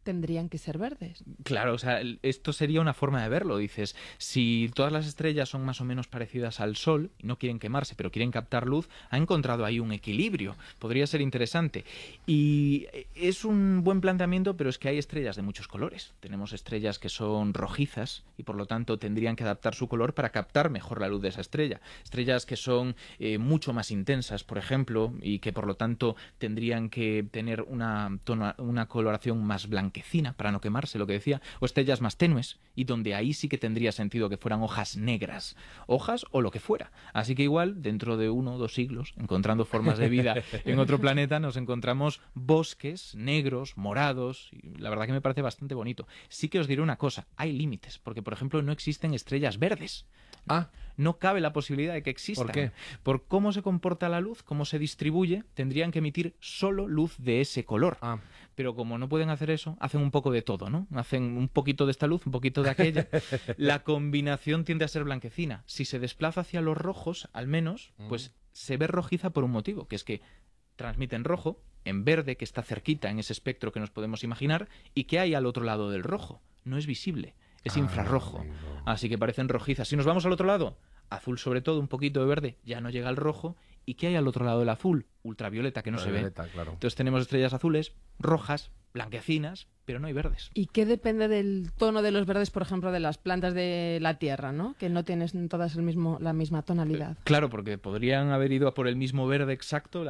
tendrían que ser verdes. Claro, o sea, esto sería una forma de verlo. Dices, si todas las estrellas son más o menos parecidas al Sol y no quieren quemarse, pero quieren captar luz, ha encontrado ahí un equilibrio. Podría ser interesante. Y es un buen planteamiento, pero es que hay estrellas de muchos colores. Tenemos estrellas que son rojizas y por lo tanto tendrían que adaptar su color para captar mejor la luz de esa estrella. Estrellas que son mucho más intensas, por ejemplo, y que por lo tanto tendrían que tener una coloración más blanquecina para no quemarse, lo que decía, o estrellas más tenues, y donde ahí sí que tendría sentido que fueran hojas negras, hojas o lo que fuera. Así que igual, dentro de 1 o 2 siglos, encontrando formas de vida en otro planeta, nos encontramos bosques negros, morados, y la verdad que me parece bastante bonito. Sí que os diré una cosa, hay límites, porque por ejemplo no existen estrellas verdes. No cabe la posibilidad de que existan. ¿Por qué? Por cómo se comporta la luz, cómo se distribuye, tendrían que emitir solo luz de ese color. Pero como no pueden hacer eso, hacen un poco de todo, ¿no? Hacen un poquito de esta luz, un poquito de aquella. La combinación tiende a ser blanquecina. Si se desplaza hacia los rojos, al menos, pues se ve rojiza por un motivo, que es que transmiten rojo en verde, que está cerquita en ese espectro que nos podemos imaginar, y que hay al otro lado del rojo. No es visible. Es infrarrojo, amigo. así que parecen rojizas. Si nos vamos al otro lado, azul sobre todo, un poquito de verde, ya no llega al rojo. ¿Y qué hay al otro lado del azul? Ultravioleta, que no se ve. Claro. Entonces tenemos estrellas azules, rojas, blanquecinas, pero no hay verdes. ¿Y qué depende del tono de los verdes, por ejemplo, de las plantas de la Tierra, ¿no? Que no tienen todas la misma tonalidad. Claro, porque podrían haber ido a por el mismo verde exacto,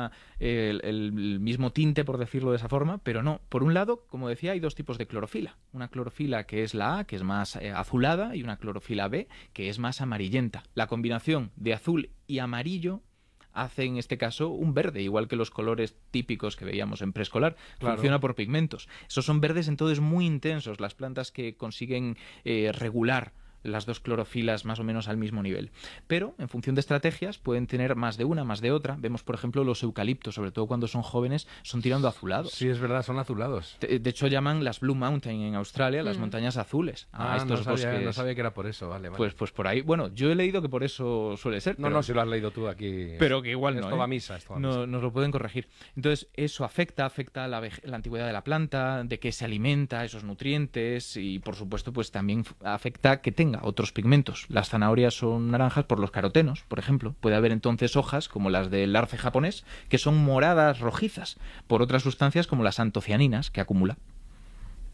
el mismo tinte, por decirlo de esa forma, pero no. Por un lado, como decía, hay 2 tipos de clorofila. Una clorofila que es la A, que es más azulada, y una clorofila B, que es más amarillenta. La combinación de azul y amarillo hace en este caso un verde, igual que los colores típicos que veíamos en preescolar. Claro. Funciona por pigmentos. Esos son verdes entonces muy intensos, las plantas que consiguen regular las 2 clorofilas más o menos al mismo nivel. Pero, en función de estrategias, pueden tener más de una, más de otra. Vemos, por ejemplo, los eucaliptos, sobre todo cuando son jóvenes, son tirando azulados. Sí, es verdad, son azulados. De hecho, llaman las Blue Mountain en Australia, las montañas azules. Estos bosques. No sabía que era por eso, vale. Pues por ahí, bueno, yo he leído que por eso suele ser. No, si lo has leído tú aquí. Pero que igual no. Esto va a misa. Nos lo pueden corregir. Entonces, eso afecta a la antigüedad de la planta, de qué se alimenta, esos nutrientes, y por supuesto, pues también afecta que tenga otros pigmentos. Las zanahorias son naranjas por los carotenos, por ejemplo. Puede haber entonces hojas, como las del arce japonés, que son moradas rojizas, por otras sustancias como las antocianinas que acumula.